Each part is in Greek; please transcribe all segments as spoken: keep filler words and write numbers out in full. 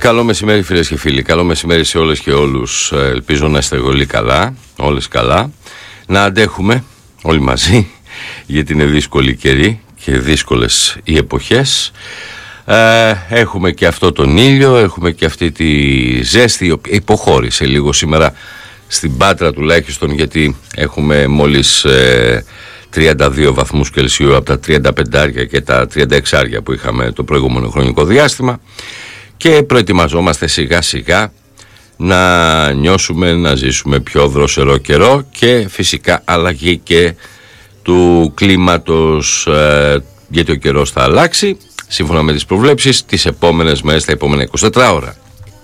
Καλό μεσημέρι φίλες και φίλοι, καλό μεσημέρι σε όλες και όλους. Ελπίζω να είστε όλοι καλά, όλες καλά. Να αντέχουμε όλοι μαζί, γιατί είναι δύσκολη καιρή και δύσκολες οι εποχές. ε, Έχουμε και αυτό τον ήλιο, έχουμε και αυτή τη ζέστη, η οποία υποχώρησε λίγο σήμερα στην Πάτρα τουλάχιστον, γιατί έχουμε μόλις ε, τριάντα δύο βαθμούς Κελσίου από τα τριάντα πέντε και τα τριάντα έξι που είχαμε το προηγούμενο χρονικό διάστημα. Και προετοιμαζόμαστε σιγά σιγά να νιώσουμε, να ζήσουμε πιο δροσερό καιρό και φυσικά αλλαγή και του κλίματος, ε, γιατί ο καιρός θα αλλάξει σύμφωνα με τις προβλέψεις τις επόμενες μέρες, τα επόμενα είκοσι τέσσερις ώρα.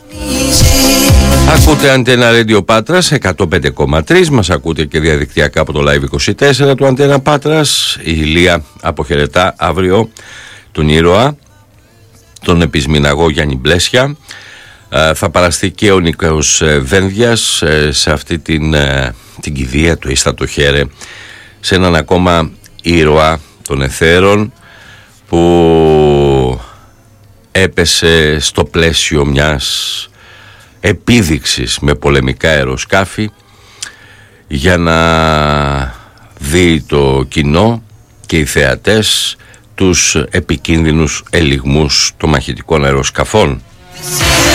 Ακούτε Αντένα Radio Πάτρας εκατόν πέντε κόμμα τρία, μας ακούτε και διαδικτυακά από το Live είκοσι τέσσερα του Αντένα Πάτρας. Η Ηλία αποχαιρετά αύριο τον ήρωα, τον επισμηναγό Γιάννη Μπλέσια. ε, Θα παραστεί και ο Νίκος Βένδιας ε, σε αυτή την, ε, την κηδεία του Ίστατο Χέρε, σε έναν ακόμα ήρωα των εθέρων που έπεσε στο πλαίσιο μιας επίδειξης με πολεμικά αεροσκάφη για να δει το κοινό και οι θεατές τους επικίνδυνους ελιγμούς των μαχητικών αεροσκαφών.